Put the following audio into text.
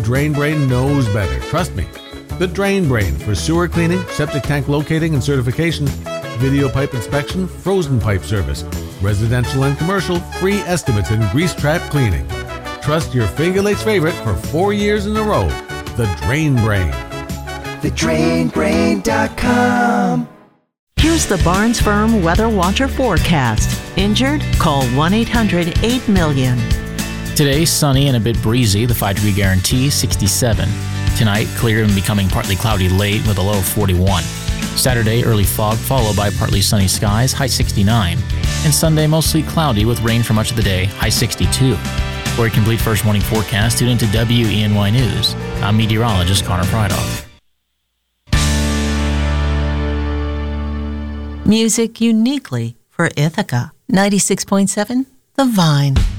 Drain Brain knows better. Trust me. The Drain Brain for sewer cleaning, septic tank locating and certification, video pipe inspection, frozen pipe service, residential and commercial, free estimates and grease trap cleaning. Trust your Finger Lakes favorite for 4 years in a row. The Drain Brain. TheDrainBrain.com. Here's the Barnes Firm Weather Watcher forecast. Injured? Call 1-800-8-MILLION. Today, sunny and a bit breezy, the 5-degree guarantee, 67. Tonight, clear and becoming partly cloudy late with a low of 41. Saturday, early fog followed by partly sunny skies, high 69. And Sunday, mostly cloudy with rain for much of the day, high 62. For a complete first morning forecast, tune into WENY News. I'm meteorologist Connor Friedhoff. Music uniquely for Ithaca. 96.7 The Vine.